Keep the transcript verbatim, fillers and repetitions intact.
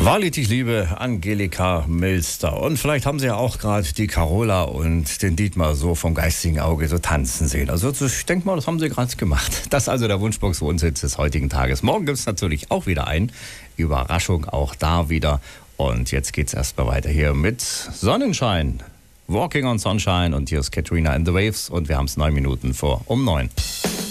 Wahrlich, ich liebe Angelika Milster. Und vielleicht haben Sie ja auch gerade die Carola und den Dietmar so vom geistigen Auge so tanzen sehen. Also ich denke mal, das haben Sie gerade gemacht. Das ist also der Wunschbox-Wohnsitz des heutigen Tages. Morgen gibt es natürlich auch wieder einen. Überraschung auch da wieder. Und jetzt geht's erstmal weiter hier mit Sonnenschein. Walking on Sunshine. Und hier ist Katrina and the Waves. Und wir haben es neun Minuten vor um neun.